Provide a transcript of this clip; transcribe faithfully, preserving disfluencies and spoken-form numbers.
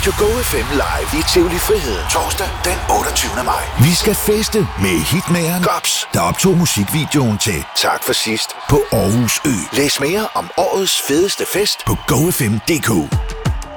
Radio Go F M live i Tivoli Friheden torsdag den otteogtyvende maj. Vi skal feste med hitmageren Gops, der optog musikvideoen til Tak for sidst på Aarhus Ø. Læs mere om årets fedeste fest på go f m punktum d k.